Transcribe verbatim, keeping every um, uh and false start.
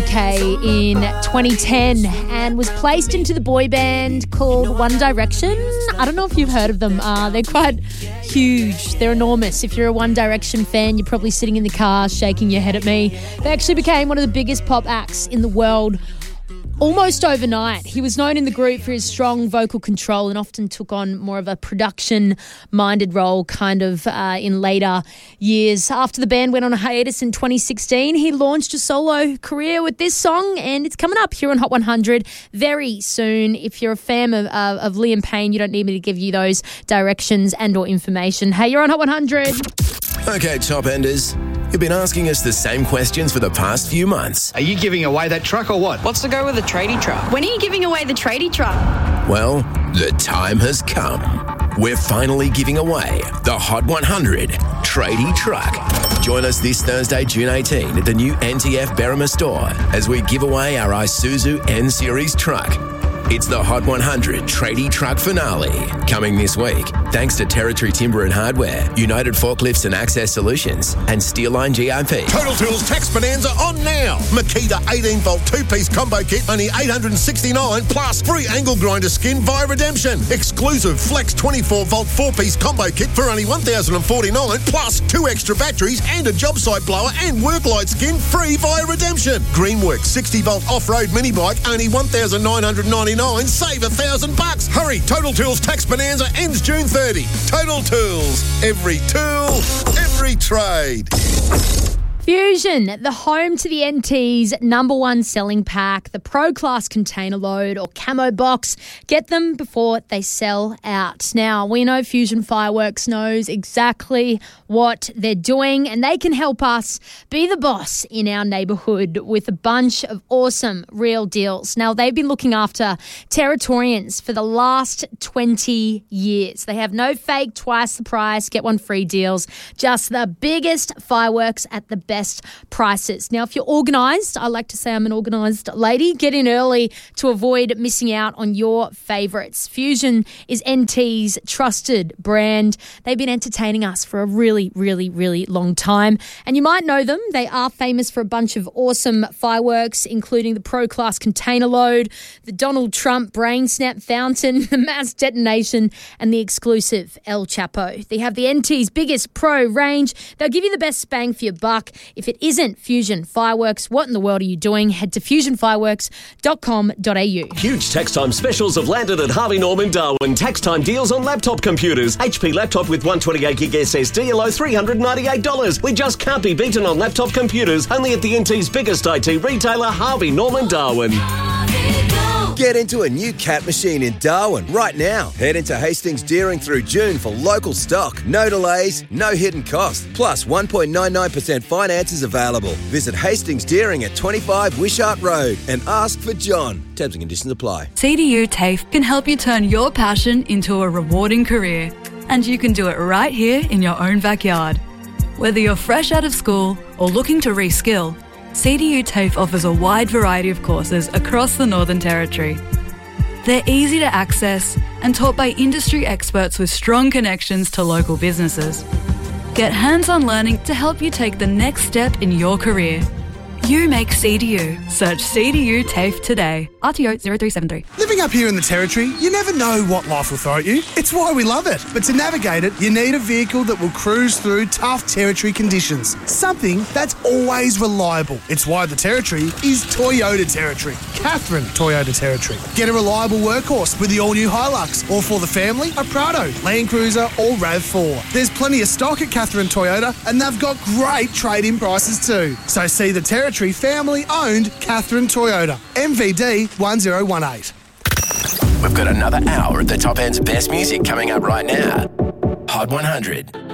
K in twenty ten and was placed into the boy band called One Direction. I don't know if you've heard of them. Uh, they're quite huge. They're enormous. If you're a One Direction fan, you're probably sitting in the car shaking your head at me. They actually became one of the biggest pop acts in the world almost overnight. He was known in the group for his strong vocal control and often took on more of a production-minded role kind of uh, in later years. After the band went on a hiatus in twenty sixteen, he launched a solo career with this song, and it's coming up here on Hot one hundred very soon. If you're a fan of, uh, of Liam Payne, you don't need me to give you those directions and or information. Hey, you're on Hot one hundred. Okay, top enders. You've been asking us the same questions for the past few months. Are you giving away that truck or what? What's the go with the tradie truck? When are you giving away the tradie truck? Well, the time has come. We're finally giving away the Hot one hundred Tradie Truck. Join us this Thursday, June eighteenth at the new N T F Berrima store as we give away our Isuzu N-Series truck. It's the Hot one hundred Tradie Truck Finale, coming this week, thanks to Territory Timber and Hardware, United Forklifts and Access Solutions, and Steelline G R P. Total Tools Tax Bonanza on now. Makita eighteen volt two-piece combo kit, only eight hundred sixty-nine dollars plus free angle grinder skin via redemption. Exclusive Flex twenty-four volt four-piece combo kit for only one thousand forty-nine dollars plus two extra batteries and a job site blower and work light skin free via redemption. Greenworks sixty volt off-road mini bike, only one thousand nine hundred ninety-nine dollars. Save a thousand bucks. Hurry, Total Tools Tax Bonanza ends June thirtieth. Total Tools. Every tool, every trade. Fusion, the home to the N T's number one selling pack, the Pro Class container load or camo box. Get them before they sell out. Now, we know Fusion Fireworks knows exactly what they're doing, and they can help us be the boss in our neighbourhood with a bunch of awesome real deals. Now, they've been looking after Territorians for the last twenty years. They have no fake twice the price, get one free deals, just the biggest fireworks at the best prices. Now, if you're organised, I like to say I'm an organised lady, get in early to avoid missing out on your favourites. Fusion is N T's trusted brand. They've been entertaining us for a really, really, really long time. And you might know them. They are famous for a bunch of awesome fireworks, including the Pro Class container load, the Donald Trump brain snap fountain, the mass detonation, and the exclusive El Chapo. They have the N T's biggest pro range. They'll give you the best bang for your buck. If it isn't Fusion Fireworks, what in the world are you doing? Head to fusion fireworks dot com dot a u. Huge tax time specials have landed at Harvey Norman Darwin. Tax time deals on laptop computers. H P laptop with one twenty-eight gig S S D, low three hundred ninety-eight dollars. We just can't be beaten on laptop computers. Only at the N T's biggest I T retailer, Harvey Norman Darwin. Get into a new Cat machine in Darwin right now. Head into Hastings Deering through June for local stock. No delays, no hidden cost. Plus one point nine nine percent finances available. Visit Hastings Deering at twenty-five Wishart Road and ask for John. Terms and conditions apply. C D U TAFE can help you turn your passion into a rewarding career. And you can do it right here in your own backyard. Whether you're fresh out of school or looking to reskill, C D U TAFE offers a wide variety of courses across the Northern Territory. They're easy to access and taught by industry experts with strong connections to local businesses. Get hands-on learning to help you take the next step in your career. You make C D U. Search C D U TAFE today. R T O zero three seven three. Living up here in the Territory, you never know what life will throw at you. It's why we love it. But to navigate it, you need a vehicle that will cruise through tough Territory conditions. Something that's always reliable. It's why the Territory is Toyota Territory. Catherine Toyota Territory. Get a reliable workhorse with the all-new Hilux. Or for the family, a Prado, Land Cruiser or RAV four. There's plenty of stock at Catherine Toyota and they've got great trade-in prices too. So see the Territory family-owned Catherine Toyota. M V D one zero one eight. We've got another hour of the top end's best music coming up right now. Hot one hundred.